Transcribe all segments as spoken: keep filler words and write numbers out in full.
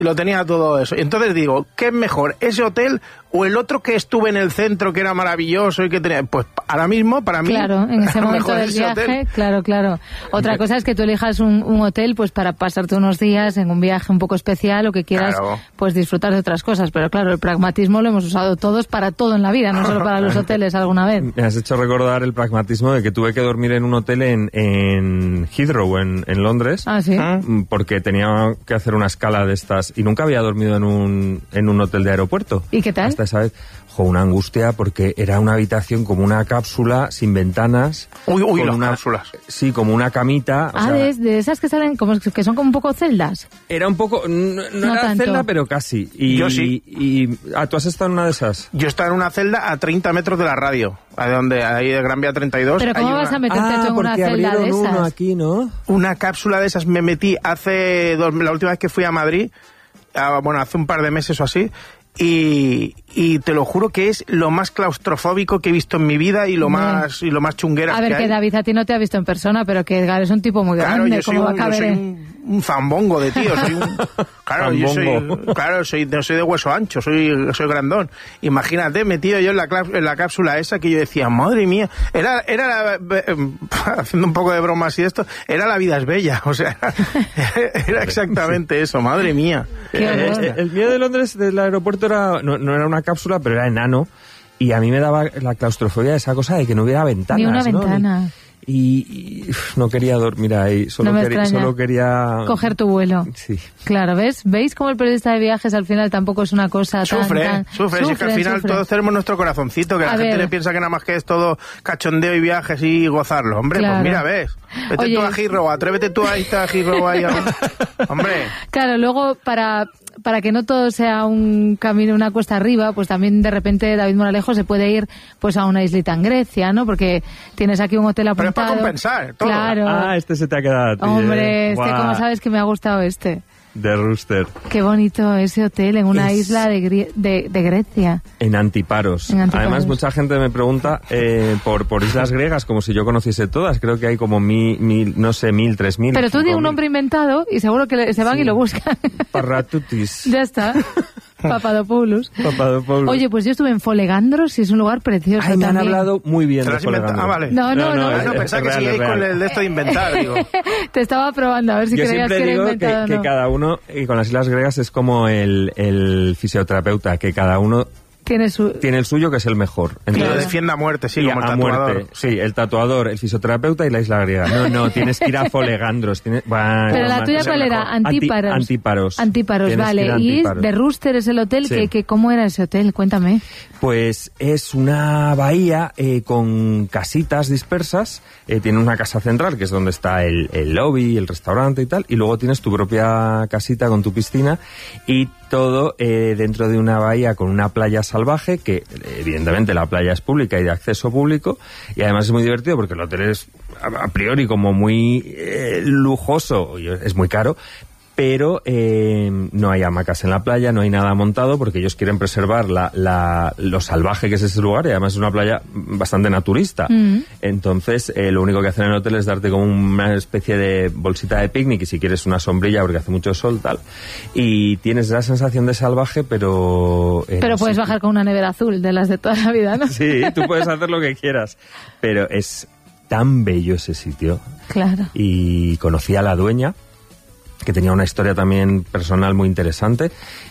lo tenía todo eso. Y entonces digo, ¿qué es mejor, ese hotel o el otro que estuve en el centro, que era maravilloso y que tenía? Pues ahora mismo, para mí, claro, en ese momento del viaje, hotel. claro, claro. Otra cosa es que tú elijas un, un hotel pues para pasarte unos días en un viaje un poco especial o que quieras claro. pues disfrutar de otras cosas. Pero claro, el pragmatismo lo hemos usado todos para todo en la vida, no solo para los hoteles alguna vez. Me has hecho recordar el pragmatismo de que tuve que dormir en un hotel en, en Heathrow, en, en Londres. Ah, sí. Porque tenía que hacer una escala de estas y nunca había dormido en un, en un hotel de aeropuerto. ¿Y qué tal? Hasta esa vez, jo, una angustia porque era una habitación como una cápsula sin ventanas. Uy, uy, las una, cápsulas. Sí, como una camita. Ah, o sea, de, de esas que salen, como que son como un poco celdas. Era un poco, no, no, no era tanto. celda, pero casi. Y, Yo sí. Y, y, ah, ¿tú has estado en una de esas? Yo estaba en una celda a treinta metros de la radio, a donde ahí de Gran Vía treinta y dos. Pero ¿cómo hay vas una... a meterte ah, tú en una celda de esas? Uno aquí, ¿no? Una cápsula de esas me metí hace dos, la última vez que fui a Madrid, a, bueno, hace un par de meses o así. Y, y te lo juro que es lo más claustrofóbico que he visto en mi vida y lo Hombre. más y lo más chungueras A ver, que, que hay. David a ti no te ha visto en persona, pero que Edgar es un tipo muy claro, grande. Yo soy, ¿Cómo un, va a caber? yo soy un, un zambongo de tío. Soy un, claro, yo soy, claro, soy, soy de hueso ancho, soy, soy grandón. Imagínate, metido yo en la, en la cápsula esa que yo decía, madre mía, era, era la, haciendo un poco de bromas y esto, era La vida es bella, o sea, era exactamente eso, madre mía. Eh, el, el mío de Londres, del aeropuerto, era no, no era una cápsula, pero era enano. Y a mí me daba la claustrofobia de esa cosa de que no hubiera ventanas. Ni una ¿no? ventana. Y, y uf, no quería dormir ahí, solo, no me quería, solo quería... coger tu vuelo. Sí. Claro, ¿ves? ¿Veis cómo el periodista de viajes al final tampoco es una cosa sufre, tan... tan... Sufre, sufre, si es que al final sufre. todos tenemos nuestro corazoncito, que a la ver. gente le piensa que nada más que es todo cachondeo y viajes y gozarlo. Hombre, claro. pues mira, ves. Vete Oye. tú a Heathrow, atrévete tú a irte a Heathrow ahí. Hombre. Claro, luego para... para que no todo sea un camino, una cuesta arriba, pues también de repente David Moralejo se puede ir pues a una islita en Grecia, ¿no? Porque tienes aquí un hotel apuntado. Pero es para compensar todo. Claro. Ah, este se te ha quedado a ti. Hombre, ¿eh? este, Guau. ¿cómo sabes que me ha gustado este? De Rooster. Qué bonito ese hotel en una Es... isla de, Grie- de, de Grecia. En Antiparos. En Antiparos. Además, mucha gente me pregunta eh, por, por islas griegas, como si yo conociese todas. Creo que hay como mil, mil no sé, mil, tres mil. Pero tú di un nombre inventado y seguro que le- se van Sí. y lo buscan. Parratutis. Ya está. Papadopoulos. Papadopoulos. Oye, pues yo estuve en Folegandros y es un lugar precioso Ay, me han también. hablado muy bien ¿Te lo de has inventado? Folegandro. Ah, vale. No, no, no. Ah, es- no, es pensaba que real, siguiais es con real. el de esto de inventar, digo. Te estaba probando a ver si Yo creías que siempre era digo inventado que, o que no. cada uno, y con las islas griegas es como el, el fisioterapeuta, que cada uno Tiene su... tiene el suyo, que es el mejor. Que lo Entonces, defienda a muerte, sí, y como el a tatuador. muerte. Sí, el tatuador, el fisioterapeuta y la isla griega. No, no, tienes que ir a Folegandros. Tienes, bueno, Pero la man, tuya es el cuál era, mejor. Antíparos. Anti- Antíparos. Antíparos, Tienes que ir vale. a Y es Antíparos. de Rooster es el hotel, Sí. que, que ¿cómo era ese hotel? Cuéntame. Pues es una bahía eh, con casitas dispersas. Eh, tiene una casa central, que es donde está el, el lobby, el restaurante y tal. Y luego tienes tu propia casita con tu piscina. Y todo eh, dentro de una bahía con una playa salvaje, que evidentemente la playa es pública y de acceso público. Y además es muy divertido porque el hotel es a, a priori como muy eh, lujoso. Es muy caro. Pero eh, no hay hamacas en la playa, no hay nada montado, porque ellos quieren preservar la, la, lo salvaje que es ese lugar, y además es una playa bastante naturista. Mm. Entonces, eh, lo único que hacen en el hotel es darte como una especie de bolsita de picnic, y si quieres una sombrilla, porque hace mucho sol, tal. Y tienes la sensación de salvaje, pero... eh, Pero no puedes sé. bajar con una nevera azul, de las de toda la vida, ¿no? Sí, tú puedes hacer lo que quieras, pero es tan bello ese sitio. Claro. Y conocí a la dueña, que tenía una historia también personal muy interesante,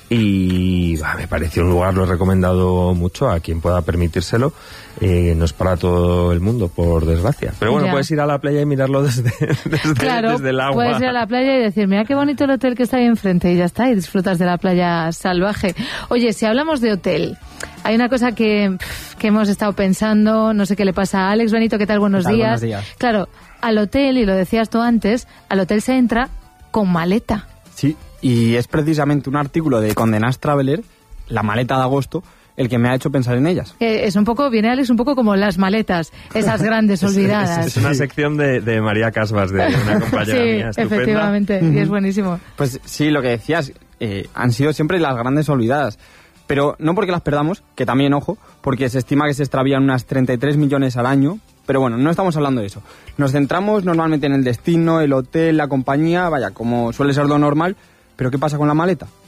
y bah, me pareció un lugar, lo he recomendado mucho a quien pueda permitírselo. Eh, no es para todo el mundo, por desgracia, pero bueno, Ya. puedes ir a la playa y mirarlo desde, desde, Claro, desde el agua. puedes ir a la playa y decir, mira qué bonito el hotel que está ahí enfrente, y ya está, y disfrutas de la playa salvaje. Oye, si hablamos de hotel, hay una cosa que, pff, que hemos estado pensando, no sé qué le pasa a Alex. Benito, ¿qué tal? Buenos, ¿Qué tal? días. Buenos días. Claro, al hotel, y lo decías tú antes, al hotel se entra con maleta. Sí, y es precisamente un artículo de Condé Nast Traveler, la maleta de agosto, el que me ha hecho pensar en ellas. Eh, es un poco, viene Alex un poco como las maletas, esas grandes olvidadas. Es una sección de, de María Casbas, de una compañera Sí, mía estupenda. efectivamente, y es buenísimo. Pues sí, lo que decías, eh, han sido siempre las grandes olvidadas. Pero no porque las perdamos, que también, ojo, porque se estima que se extravían unas treinta y tres millones al año. Pero bueno, no estamos hablando de eso. Nos centramos normalmente en el destino, el hotel, la compañía, vaya, como suele ser lo normal. Pero ¿qué pasa con la maleta?